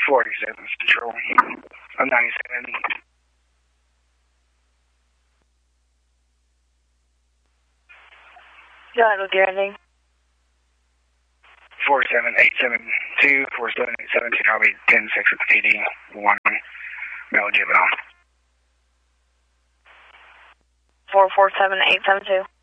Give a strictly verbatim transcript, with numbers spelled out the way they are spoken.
forty-seven Central. I'm ninety-seven. Go ahead with your ending. four seven eight seven two, four seven eight seven two, I'll be ten six eighty one, Mel Gibbon. four four seven eight seven two.